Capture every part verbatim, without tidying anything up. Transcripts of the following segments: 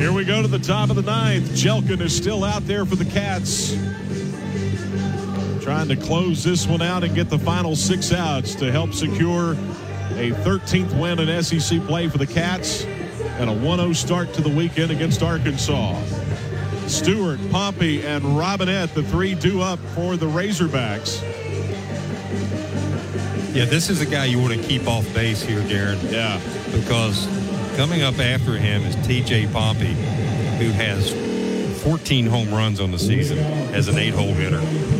Here we go to the top of the ninth. Jelkin is still out there for the Cats, trying to close this one out and get the final six outs to help secure a thirteenth win in S E C play for the Cats and a one oh start to the weekend against Arkansas. Stewart, Pompey, and Robinette, the three due up for the Razorbacks. Yeah, this is a guy you want to keep off base here, Darren. Yeah. Because coming up after him is T J Pompey, who has fourteen home runs on the season as an eight-hole hitter.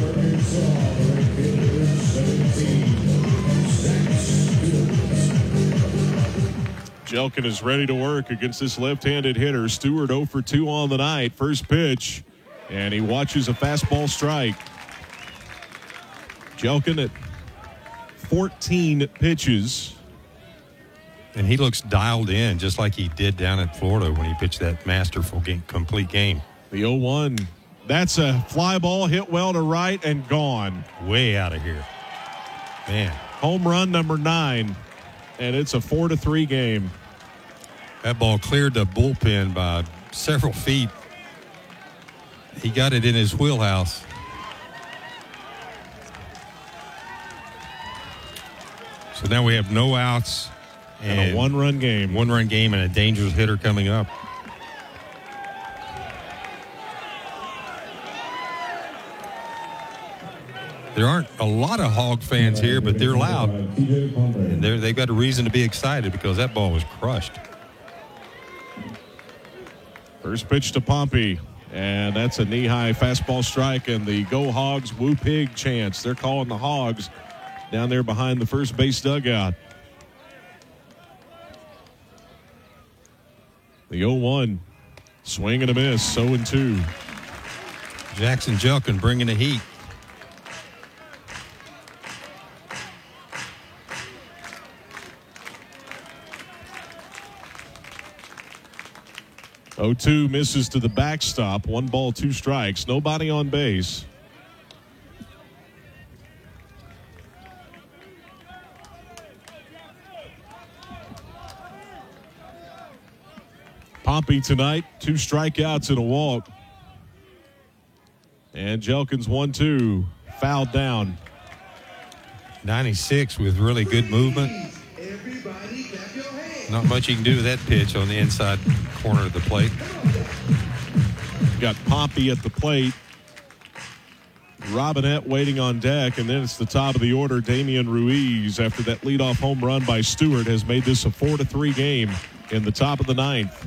Jelkin is ready to work against this left-handed hitter. Stewart oh for two on the night. First pitch, and he watches a fastball strike. Jelkin at fourteen pitches. And he looks dialed in, just like he did down in Florida when he pitched that masterful game, complete game. The oh one. That's a fly ball hit well to right and gone. Way out of here. Man. Home run number nine, and it's a four to three game. That ball cleared the bullpen by several feet. He got it in his wheelhouse. So now we have no outs. And, and a one-run game. One-run game and a dangerous hitter coming up. There aren't a lot of Hog fans here, but they're loud. And they're, they've got a reason to be excited because that ball was crushed. First pitch to Pompey, and that's a knee-high fastball strike, and the Go Hogs, Woo Pig chants. They're calling the Hogs down there behind the first base dugout. The oh one, swing and a miss, oh and two. Jackson Jelkin bringing the heat. oh two misses to the backstop. One ball, two strikes. Nobody on base. Pompey tonight, two strikeouts and a walk. And Jelkin's one two, fouled down. ninety-six with really good movement. Not much you can do with that pitch on the inside corner of the plate. Got Pompey at the plate. Robinette waiting on deck, and then it's the top of the order. Damian Ruiz, after that leadoff home run by Stewart, has made this a four to three game in the top of the ninth.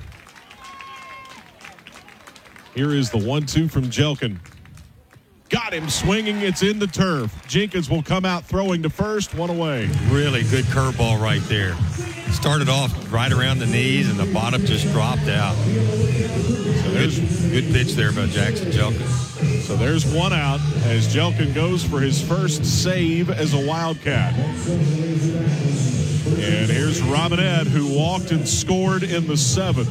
Here is the one two from Jelkin. Got him swinging. It's in the turf. Jenkins will come out throwing to first. One away. Really good curveball right there. Started off right around the knees, and the bottom just dropped out. So there's good, good pitch there by Jackson Jelkin. So there's one out as Jelkin goes for his first save as a Wildcat. And here's Robinette, who walked and scored in the seventh.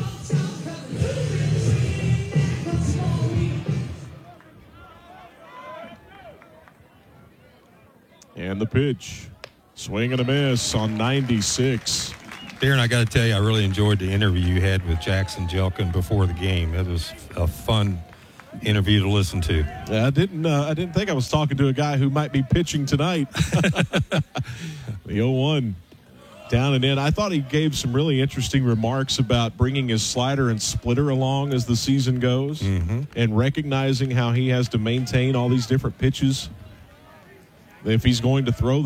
And the pitch. Swing and a miss on ninety-six. Darren, I got to tell you, I really enjoyed the interview you had with Jackson Jelkin before the game. It was a fun interview to listen to. Yeah, I didn't. Uh, I didn't think I was talking to a guy who might be pitching tonight. The oh one, down and in. I thought he gave some really interesting remarks about bringing his slider and splitter along as the season goes, mm-hmm. and recognizing how he has to maintain all these different pitches if he's going to throw